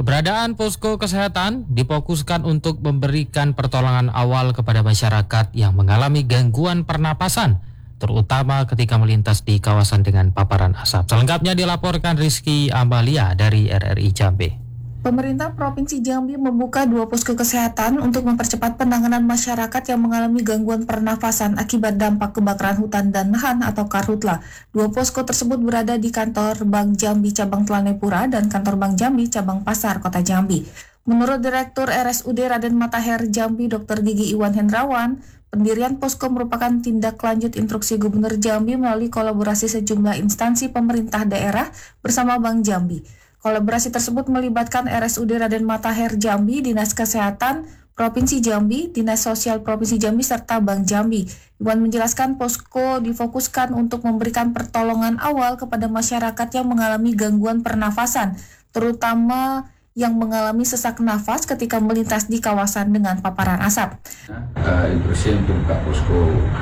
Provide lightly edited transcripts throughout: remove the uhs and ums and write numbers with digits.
Keberadaan posko kesehatan difokuskan untuk memberikan pertolongan awal kepada masyarakat yang mengalami gangguan pernapasan, terutama ketika melintas di kawasan dengan paparan asap. Selengkapnya dilaporkan Rizky Amalia dari RRI Jambi. Pemerintah Provinsi Jambi membuka 2 posko kesehatan untuk mempercepat penanganan masyarakat yang mengalami gangguan pernafasan akibat dampak kebakaran hutan dan lahan atau Karhutla. 2 posko tersebut berada di kantor Bank Jambi Cabang Tlanepura dan kantor Bank Jambi Cabang Pasar Kota Jambi. Menurut Direktur RSUD Raden Matahir Jambi Dr. Gigi Iwan Hendrawan, pendirian posko merupakan tindak lanjut instruksi Gubernur Jambi melalui kolaborasi sejumlah instansi pemerintah daerah bersama Bank Jambi. Kolaborasi tersebut melibatkan RSUD Raden Matahir Jambi, Dinas Kesehatan Provinsi Jambi, Dinas Sosial Provinsi Jambi, serta Bank Jambi. Iwan menjelaskan posko difokuskan untuk memberikan pertolongan awal kepada masyarakat yang mengalami gangguan pernafasan, terutama yang mengalami sesak nafas ketika melintas di kawasan dengan paparan asap. Instruksi untuk buka posko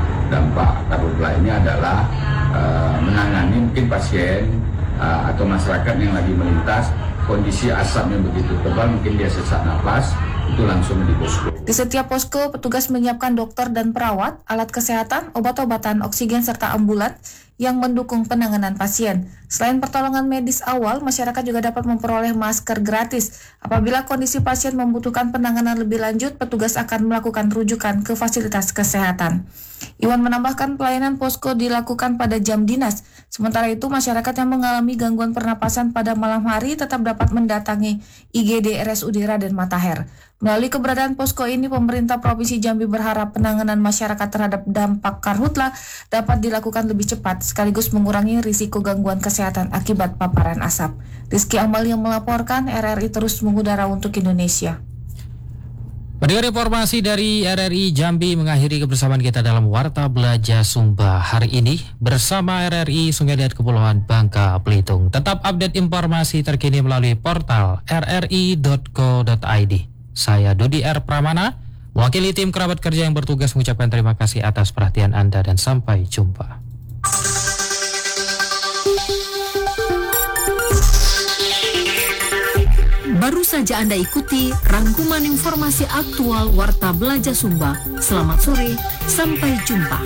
dampak karhutla ini adalah menangani mungkin pasien atau masyarakat yang lagi melintas, kondisi asap yang begitu tebal, mungkin dia sesak nafas, itu langsung di posko. Di setiap posko, petugas menyiapkan dokter dan perawat, alat kesehatan, obat-obatan, oksigen, serta ambulan yang mendukung penanganan pasien. Selain pertolongan medis awal, masyarakat juga dapat memperoleh masker gratis. Apabila kondisi pasien membutuhkan penanganan lebih lanjut, petugas akan melakukan rujukan ke fasilitas kesehatan. Iwan menambahkan pelayanan posko dilakukan pada jam dinas. Sementara itu, masyarakat yang mengalami gangguan pernapasan pada malam hari tetap dapat mendatangi IGD RSUD Raden Matahir. Melalui keberadaan posko ini, pemerintah Provinsi Jambi berharap penanganan masyarakat terhadap dampak karhutla dapat dilakukan lebih cepat, sekaligus mengurangi risiko gangguan kesehatan akibat paparan asap. Rizky Amalia melaporkan, RRI terus mengudara untuk Indonesia. Pendengar, informasi dari RRI Jambi mengakhiri kebersamaan kita dalam Warta Belajar Sumba hari ini bersama RRI Sungai Liat Kepulauan Bangka Belitung. Tetap update informasi terkini melalui portal rri.co.id. Saya Dudi R. Pramana, mewakili tim kerabat kerja yang bertugas mengucapkan terima kasih atas perhatian Anda dan sampai jumpa. Baru saja Anda ikuti rangkuman informasi aktual Warta Belajar Sumba. Selamat sore, sampai jumpa.